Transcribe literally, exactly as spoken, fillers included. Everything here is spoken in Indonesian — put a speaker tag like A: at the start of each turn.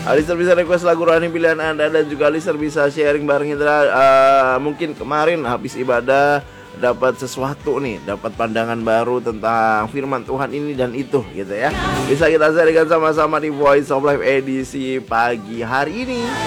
A: Listener bisa request lagu rohani pilihan Anda, dan juga listener bisa sharing bareng kita. uh, Mungkin kemarin habis ibadah dapat sesuatu nih, dapat pandangan baru tentang firman Tuhan ini dan itu gitu ya. Bisa kita sharingkan sama-sama di Voice of Life edisi pagi hari ini.